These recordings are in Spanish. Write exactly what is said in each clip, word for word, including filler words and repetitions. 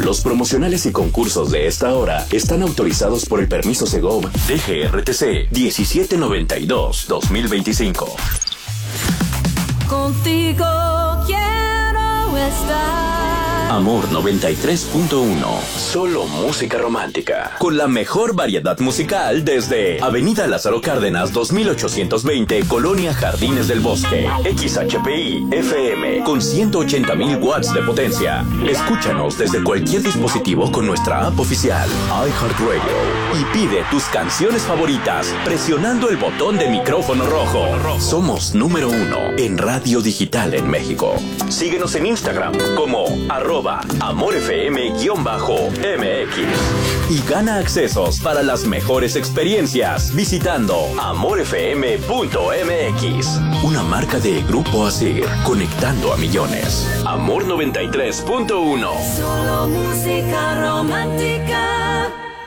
Los promocionales y concursos de esta hora están autorizados por el permiso Segov D G R T C diecisiete noventa y dos dos mil veinticinco. Contigo quiero estar. Amor noventa y tres punto uno. Solo música romántica. Con la mejor variedad musical desde Avenida Lázaro Cárdenas dos mil ochocientos veinte, Colonia Jardines del Bosque. X H P I F M con ciento ochenta mil watts de potencia. Escúchanos desde cualquier dispositivo con nuestra app oficial iHeartRadio y pide tus canciones favoritas presionando el botón de micrófono rojo. Somos número uno en radio digital en México. Síguenos en Instagram como arroba amorfm-mx y gana accesos para las mejores experiencias visitando amorfm punto m x. Una marca de Grupo Asir, conectando a millones. Amor noventa y tres punto uno. Solo música romántica.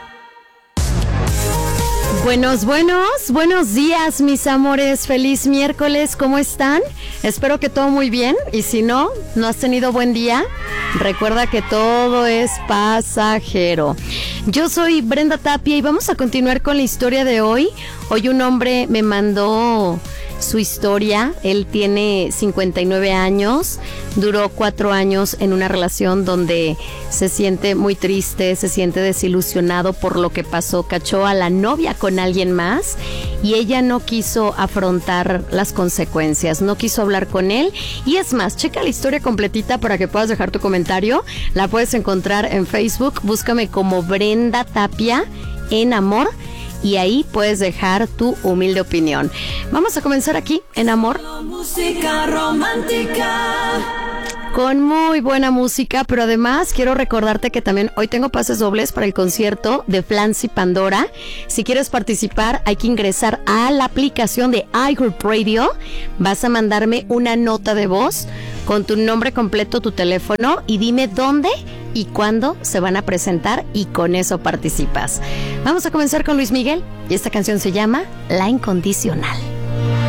Buenos, buenos, buenos días, mis amores. Feliz miércoles, ¿cómo están? Espero que todo muy bien. Y si no, no has tenido buen día, recuerda que todo es pasajero. Yo soy Brenda Tapia y vamos a continuar con la historia de hoy. Hoy un hombre me mandó su historia. Él tiene cincuenta y nueve años, duró cuatro años en una relación donde se siente muy triste, se siente desilusionado por lo que pasó. Cachó a la novia con alguien más y ella no quiso afrontar las consecuencias, no quiso hablar con él. Y es más, checa la historia completita para que puedas dejar tu comentario. La puedes encontrar en Facebook, búscame como Brenda Tapia en Amor. Y ahí puedes dejar tu humilde opinión. Vamos a comenzar aquí en Amor. Música romántica. Con muy buena música, pero además quiero recordarte que también hoy tengo pases dobles para el concierto de Flans y Pandora. Si quieres participar, hay que ingresar a la aplicación de iHeartRadio. Vas a mandarme una nota de voz con tu nombre completo, tu teléfono y dime dónde y cuándo se van a presentar y con eso participas. Vamos a comenzar con Luis Miguel y esta canción se llama La Incondicional.